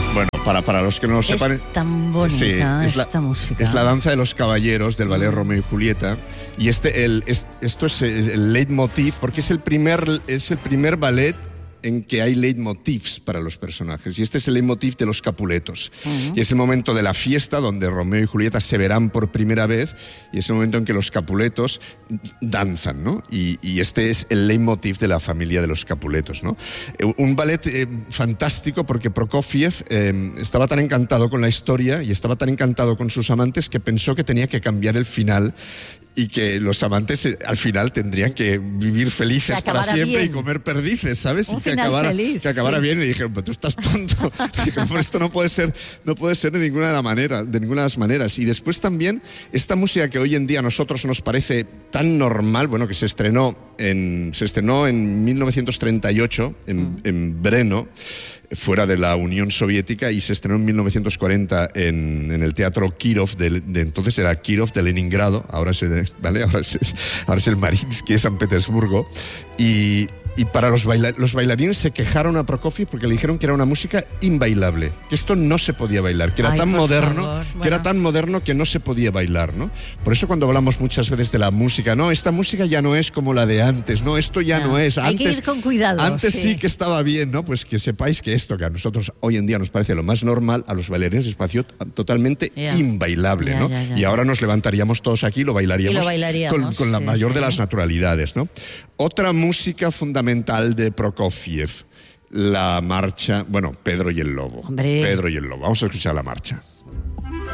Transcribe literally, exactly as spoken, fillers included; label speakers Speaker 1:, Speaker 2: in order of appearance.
Speaker 1: Bueno, para, para los que no lo sepan...
Speaker 2: Es tan bonita
Speaker 1: sí, es
Speaker 2: esta
Speaker 1: la,
Speaker 2: música.
Speaker 1: Es la danza de los caballeros del ballet Romeo y Julieta. Y este, el, es, esto es el leitmotiv, porque es el primer, es el primer ballet en que hay leitmotivs para los personajes. Y este es el leitmotiv de los Capuletos. Uh-huh. Y es el momento de la fiesta donde Romeo y Julieta se verán por primera vez, y es el momento en que los Capuletos danzan, ¿no? Y, y este es el leitmotiv de la familia de los Capuletos, ¿no? Un ballet eh, fantástico, porque Prokofiev eh, estaba tan encantado con la historia y estaba tan encantado con sus amantes que pensó que tenía que cambiar el final y que los amantes eh, al final tendrían que vivir felices para siempre bien. Y comer perdices, ¿sabes?
Speaker 2: Un
Speaker 1: y que
Speaker 2: final
Speaker 1: acabara,
Speaker 2: feliz,
Speaker 1: que acabara
Speaker 2: sí.
Speaker 1: bien. Y dijeron, pero tú estás tonto. Dijeron, pues esto no puede ser, no puede ser de ninguna de, la manera, de ninguna de las maneras. Y después también esta música que hoy en día a nosotros nos parece tan normal, bueno, que se estrenó en, se estrenó en mil novecientos treinta y ocho en, mm. en Brno, fuera de la Unión Soviética, y se estrenó en mil novecientos cuarenta en, en el Teatro Kirov, de, de entonces era Kirov de Leningrado, ahora es, ¿vale? ahora es, ahora es el Mariinsky de San Petersburgo, y... Y para los, baila los bailarines se quejaron a Prokofiev porque le dijeron que era una música inbailable, que esto no se podía bailar, que era Ay, tan moderno,
Speaker 2: favor.
Speaker 1: que
Speaker 2: bueno.
Speaker 1: era tan moderno que no se podía bailar, ¿no? Por eso cuando hablamos muchas veces de la música, no, esta música ya no es como la de antes, no, esto ya no, no es.
Speaker 2: Hay
Speaker 1: antes,
Speaker 2: que ir con cuidado.
Speaker 1: Antes
Speaker 2: sí.
Speaker 1: sí que estaba bien, ¿no? Pues que sepáis que esto que a nosotros hoy en día nos parece lo más normal, a los bailarines les pareció totalmente yeah. inbailable,
Speaker 2: yeah,
Speaker 1: ¿no?
Speaker 2: yeah, yeah,
Speaker 1: y ahora nos levantaríamos todos aquí y lo bailaríamos,
Speaker 2: y lo bailaríamos
Speaker 1: con, con la
Speaker 2: sí,
Speaker 1: mayor
Speaker 2: sí.
Speaker 1: de las naturalidades, ¿no? Otra música fundamental de Prokofiev, la marcha, bueno, Pedro y el Lobo.
Speaker 2: Hombre.
Speaker 1: Pedro y el Lobo. Vamos a escuchar la marcha.